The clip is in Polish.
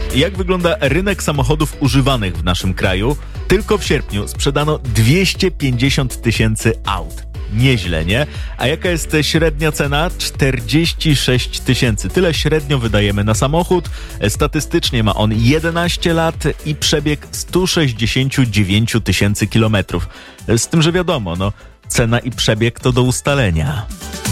Jak wygląda rynek samochodów używanych w naszym kraju? Tylko w sierpniu sprzedano 250 tysięcy aut. Nieźle, nie? A jaka jest średnia cena? 46 tysięcy. Tyle średnio wydajemy na samochód. Statystycznie ma on 11 lat i przebieg 169 tysięcy kilometrów. Z tym, że wiadomo, cena i przebieg to do ustalenia.